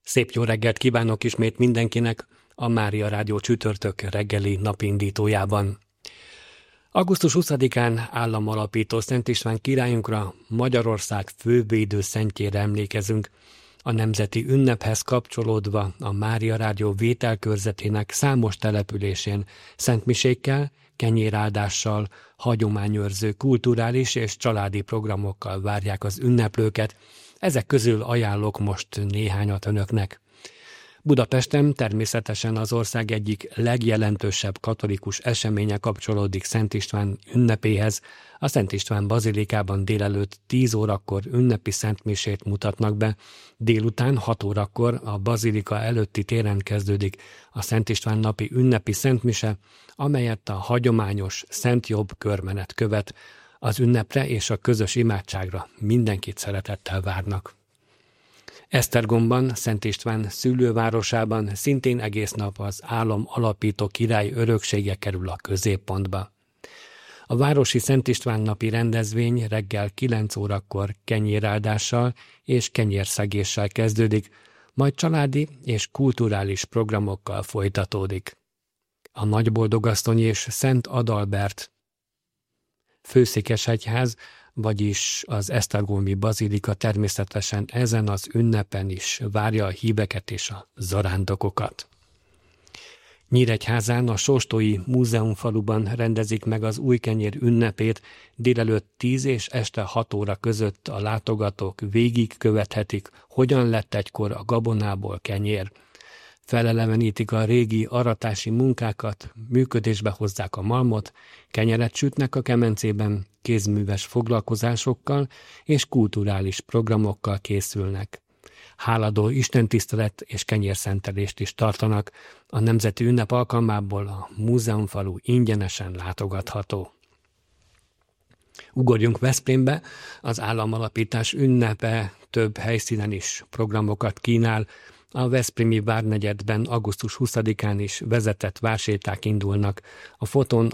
Szép jó reggelt kívánok ismét mindenkinek a Mária Rádió csütörtök reggeli napindítójában. Augusztus 20-án államalapító Szent István királyunkra, Magyarország fővédő szentjére emlékezünk. A nemzeti ünnephez kapcsolódva a Mária Rádió vételkörzetének számos településén szentmisékkel, kenyéráldással, hagyományőrző kulturális és családi programokkal várják az ünneplőket. Ezek közül ajánlok most néhányat önöknek. Budapesten természetesen az ország egyik legjelentősebb katolikus eseménye kapcsolódik Szent István ünnepéhez. A Szent István bazilikában délelőtt 10 órakor ünnepi szentmisét mutatnak be. Délután 6 órakor a bazilika előtti téren kezdődik a Szent István napi ünnepi szentmise, amelyet a hagyományos Szent Jobb körmenet követ. Az ünnepre és a közös imádságra mindenkit szeretettel várnak. Esztergomban, Szent István szülővárosában szintén egész nap az állam alapító király öröksége kerül a középpontba. A városi Szent István napi rendezvény reggel 9 órakor kenyéráldással és kenyérszegéssel kezdődik, majd családi és kulturális programokkal folytatódik. A Nagyboldogasszony és Szent Adalbert főszékesegyház, vagyis az esztergomi bazilika természetesen ezen az ünnepen is várja a híveket és a zarándokokat. Nyíregyházán a Sóstói Múzeumfaluban rendezik meg az újkenyér ünnepét, délelőtt 10 és este 6 óra között a látogatók végigkövethetik, hogyan lett egykor a gabonából kenyér. Felelevenítik a régi aratási munkákat, működésbe hozzák a malmot, kenyeret sütnek a kemencében, kézműves foglalkozásokkal és kulturális programokkal készülnek. Háladó istentisztelet és kenyérszentelést is tartanak, a nemzeti ünnep alkalmából a múzeumfalu ingyenesen látogatható. Ugorjunk Veszprémbe, az államalapítás ünnepe több helyszínen is programokat kínál. A veszprémi várnegyedben augusztus 20-án is vezetett várséták indulnak, a Foton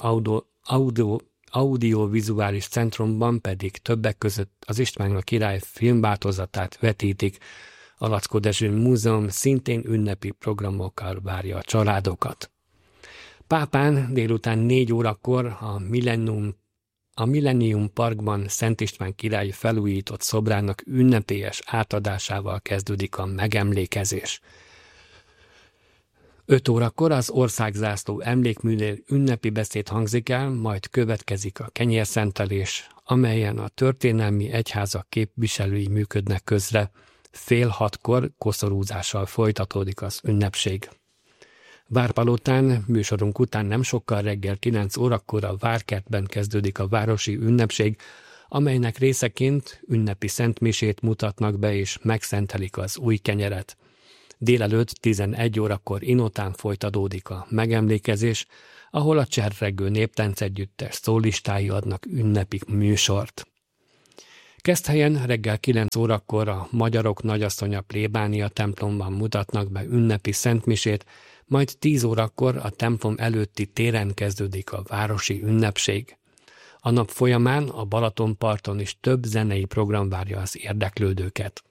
Audiovizuális Centrumban pedig többek között az István király filmváltozatát vetítik. A Laczko Dezső Múzeum szintén ünnepi programokkal várja a családokat. Pápán délután 4 órakor a Millennium Parkban Szent István király felújított szobrának ünnepélyes átadásával kezdődik a megemlékezés. 5 órakor az országzászló emlékműnél ünnepi beszéd hangzik el, majd következik a kenyérszentelés, amelyen a történelmi egyházak képviselői működnek közre. 5:30 koszorúzással folytatódik az ünnepség. Várpalotán műsorunk után nem sokkal reggel 9 órakor a Várkertben kezdődik a városi ünnepség, amelynek részeként ünnepi szentmisét mutatnak be és megszentelik az új kenyeret. Délelőtt 11 órakor Inotán folytatódik a megemlékezés, ahol a Cserregő Néptánc Együttes szólistái adnak ünnepi műsort. Keszthelyen reggel 9 órakor a Magyarok Nagyasszonya plébánia templomban mutatnak be ünnepi szentmisét, majd 10 órakor a templom előtti téren kezdődik a városi ünnepség. A nap folyamán a Balatonparton is több zenei program várja az érdeklődőket.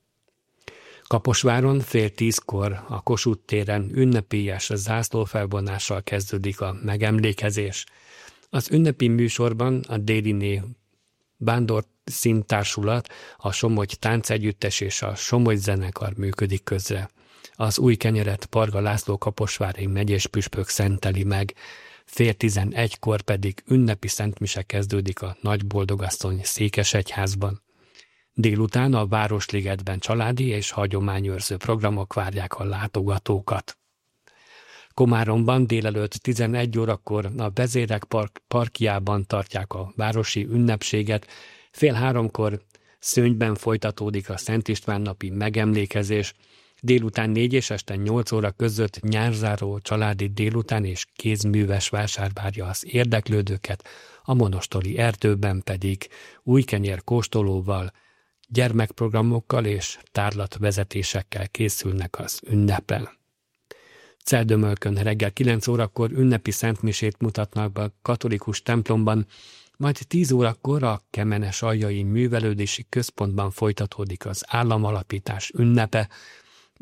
Kaposváron 9:30 a Kossuth téren ünnepélyes zászlófelvonással kezdődik a megemlékezés. Az ünnepi műsorban a Déliné Vándor Színtársulat, a Somogy Táncegyüttes és a Somogy Zenekar működik közre. Az új kenyeret Parga László kaposvári megyés püspök szenteli meg, 10:30 pedig ünnepi szentmise kezdődik a Nagyboldogasszony székesegyházban. Délután a Városligetben családi és hagyományőrző programok várják a látogatókat. Komáromban délelőtt 11 órakor a Vezérek parkjában tartják a városi ünnepséget, 2:30 Szőnyben folytatódik a Szent István napi megemlékezés, délután 4 és este 8 óra között nyárzáró családi délután és kézműves vásár várja az érdeklődőket, a monostori erdőben pedig új kenyér kóstolóval, gyermekprogramokkal és tárlatvezetésekkel készülnek az ünnepen. Celdömölkön reggel 9 órakor ünnepi szentmisét mutatnak be a katolikus templomban, majd 10 órakor a Kemenes-Aljai Művelődési Központban folytatódik az államalapítás ünnepe,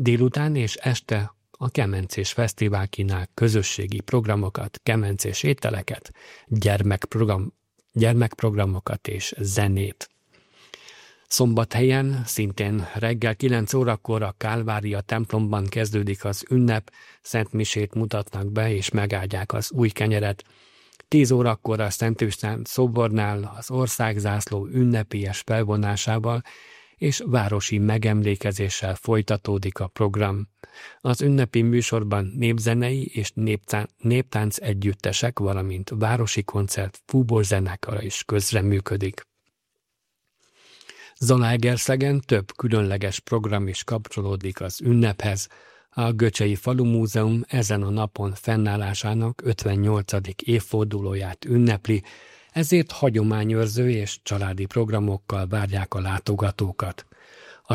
Délután és este a Kemencés Fesztivál kínál közösségi programokat, kemencés ételeket, gyermekprogramokat és zenét. Szombathelyen szintén reggel 9 órakor a Kálvária templomban kezdődik az ünnep, szentmisét mutatnak be és megáldják az új kenyeret. 10 órakor a Szent István szobornál az országzászló ünnepélyes felvonásával és városi megemlékezéssel folytatódik a program. Az ünnepi műsorban népzenei és néptánc együttesek, valamint városi koncert, fúborzenekara is közreműködik. Zalaegerszegen több különleges program is kapcsolódik az ünnephez. A Göcsei Falumúzeum ezen a napon fennállásának 58. évfordulóját ünnepli, ezért hagyományőrző és családi programokkal várják a látogatókat. A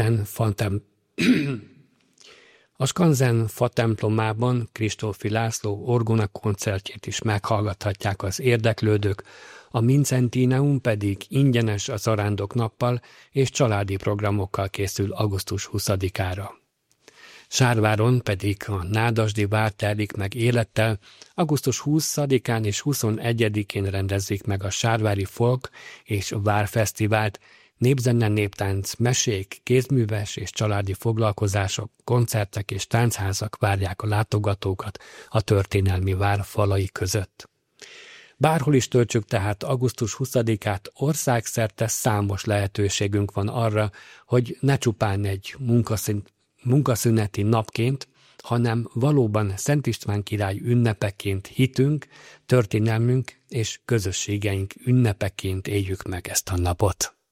Skanzen fa templomában Kristófi László orgona koncertjét is meghallgathatják az érdeklődők, a Mincentineum pedig ingyenes a zarándok nappal és családi programokkal készül augusztus 20-ára. Sárváron pedig a Nádasdi vár telik meg élettel, augusztus 20-án és 21-én rendezik meg a Sárvári Folk és Várfesztivált, népzene, néptánc, mesék, kézműves és családi foglalkozások, koncertek és táncházak várják a látogatókat a történelmi vár falai között. Bárhol is töltsük tehát augusztus 20-át, országszerte számos lehetőségünk van arra, hogy ne csupán egy munkaszüneti napként, hanem valóban Szent István király ünnepeként hitünk, történelmünk és közösségeink ünnepeként éljük meg ezt a napot.